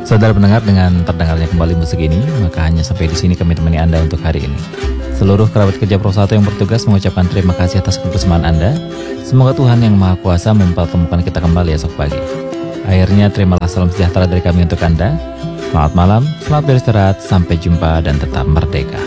Saudara pendengar, dengan terdengarnya kembali musik ini, maka hanya sampai di sini kami temani Anda untuk hari ini. Seluruh kerabat kerja Pro 1 yang bertugas mengucapkan terima kasih atas kebersamaan Anda. Semoga Tuhan yang Maha Kuasa mempertemukan kita kembali esok pagi. Akhirnya terimalah salam sejahtera dari kami untuk Anda. Selamat malam, selamat beristirahat, sampai jumpa dan tetap merdeka.